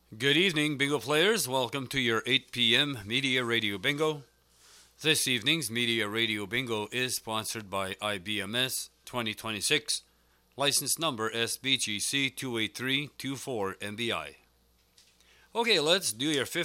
Good evening, bingo players. Welcome to your 8 p.m. Media Radio Bingo. This evening's Media Radio Bingo is sponsored by IBMS 2026, license number SBGC 28324MBI. Okay, let's do your